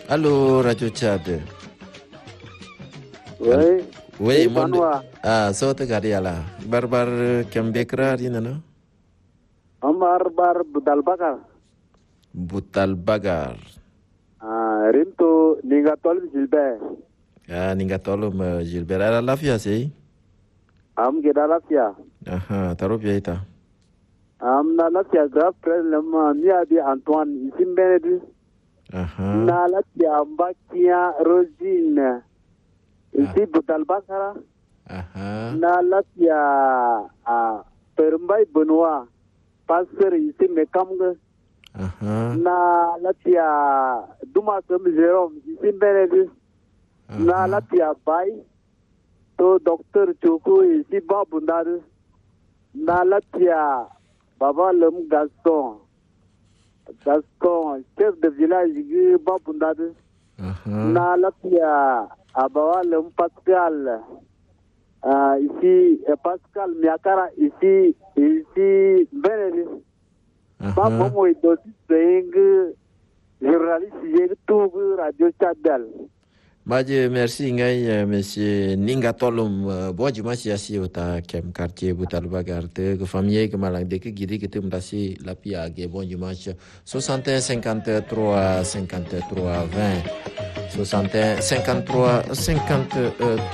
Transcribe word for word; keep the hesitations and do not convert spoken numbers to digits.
Allô, Radio Tchad. Oui. Oui, mon. Ah, sauta gadiala. Barbar Kembekra, dinana. Amar bar budal bakar. Butal Bagar. Ah, rinto ninga tol Gilbert. Ah, ninga tolum Gilbert. Era lafia sei? Am geda lafia. Aha, tarupia ita. Am na lafia graf problem mia di Antoine isim benedi. Aha. Na lafia mbakia Rosine. Isi budal bakara. Aha. Na lafia ah Permbai Benoit. Pastor isim mekamge. Aha. Na lafia Duma Sem Jerome isim benedi. Na lafia Bay. To docteur Choko ici Babundar na latia Baba Lem Gaston Gaston chef de village gi Babundar na latia Abawa Lem Pascal uh, ici Pascal Miakara ici ici Benedi Baba moi dosi saying journaliste je tout radio Chadal. Baje merci ngai monsieur Ninga Tolum boji masi asi ota kem quartier Butal Bagar te que famille que malang de que gidi que tum dasi la pia ge bon dimanche soixante et un cinquante-trois cinquante-trois vingt soixante et un cinquante-trois cinquante